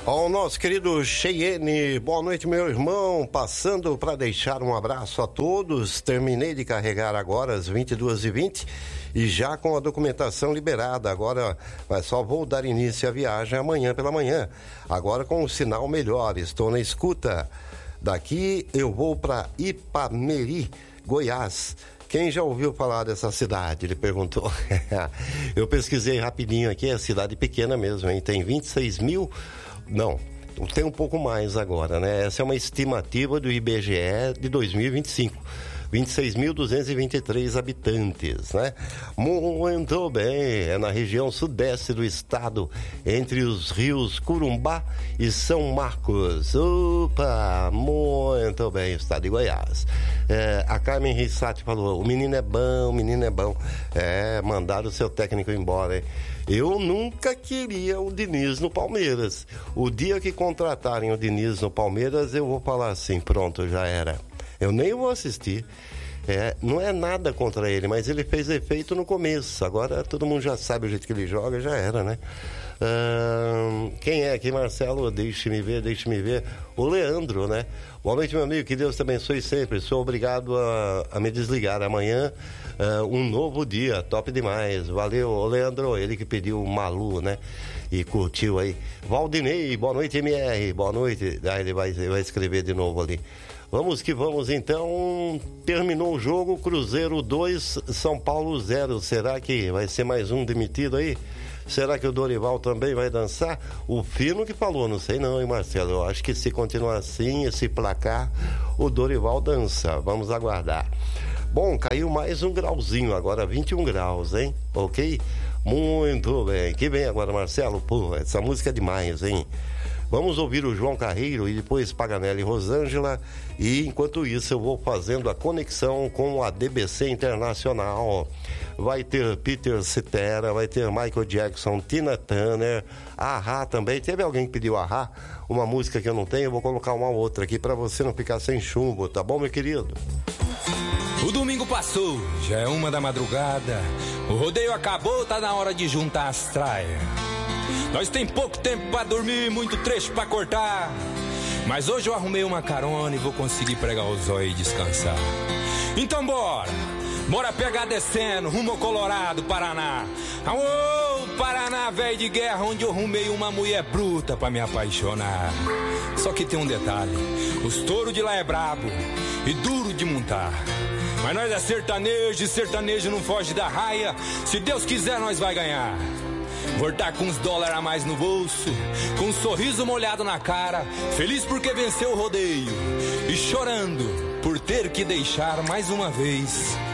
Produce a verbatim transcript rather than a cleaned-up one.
Ao nosso querido Cheyenne, boa noite, meu irmão, passando para deixar um abraço a todos. Terminei de carregar agora às vinte e duas e vinte e já com a documentação liberada. Agora mas só vou dar início à viagem amanhã pela manhã, agora com o sinal melhor, estou na escuta. Daqui eu vou para Ipameri, Goiás. Quem já ouviu falar dessa cidade? Ele perguntou. Eu pesquisei rapidinho aqui, é cidade pequena mesmo, hein? Tem vinte e seis mil... Não, tem um pouco mais agora, né? Essa é uma estimativa do I B G E de dois mil e vinte e cinco. vinte e seis mil duzentos e vinte e três habitantes, né? Muito bem, é na região sudeste do estado, entre os rios Curumbá e São Marcos. Opa, muito bem, estado de Goiás. É, a Carmen Rissati falou, o menino é bom, o menino é bom. É, mandaram o seu técnico embora, hein? Eu nunca queria o Diniz no Palmeiras. O dia que contratarem o Diniz no Palmeiras, eu vou falar assim, pronto, já era. Eu nem vou assistir. É, não é nada contra ele, mas ele fez efeito no começo. Agora todo mundo já sabe o jeito que ele joga, já era, né? Hum, quem é aqui, Marcelo? Deixe-me ver, deixe-me ver. O Leandro, né? Boa noite, meu amigo, que Deus te abençoe sempre. Sou obrigado a, a me desligar. Amanhã, uh, um novo dia, top demais. Valeu, o Leandro, ele que pediu o Malu, né? E curtiu aí. Valdinei, boa noite, M R, boa noite. Ah, ele vai, ele vai escrever de novo ali. Vamos que vamos, então. Terminou o jogo, Cruzeiro dois, São Paulo zero. Será que vai ser mais um demitido aí? Será que o Dorival também vai dançar? O Fino que falou, não sei não, hein, Marcelo? Eu acho que se continuar assim, esse placar, o Dorival dança. Vamos aguardar. Bom, caiu mais um grauzinho, agora vinte e um graus, hein? Ok? Muito bem. Que bem agora, Marcelo? Pô, essa música é demais, hein? Vamos ouvir o João Carreiro e depois Paganelli e Rosângela. E enquanto isso eu vou fazendo a conexão com a D B C Internacional. Vai ter Peter Cetera, vai ter Michael Jackson, Tina Turner, A-ha também. Teve alguém que pediu A-ha, uma música que eu não tenho, eu vou colocar uma outra aqui pra você não ficar sem chumbo, tá bom, meu querido? O domingo passou, já é uma da madrugada. O rodeio acabou, tá na hora de juntar as traias. Nós tem pouco tempo pra dormir, muito trecho pra cortar. Mas hoje eu arrumei uma carona e vou conseguir pregar o zóio e descansar. Então bora, bora pegar descendo, rumo ao Colorado, Paraná. Aô, Paraná, velho de guerra, onde eu arrumei uma mulher bruta pra me apaixonar. Só que tem um detalhe, os touros de lá é brabo e duro de montar. Mas nós é sertanejo e sertanejo não foge da raia. Se Deus quiser nós vai ganhar. Voltar com uns dólares a mais no bolso, com um sorriso molhado na cara, feliz porque venceu o rodeio e chorando por ter que deixar mais uma vez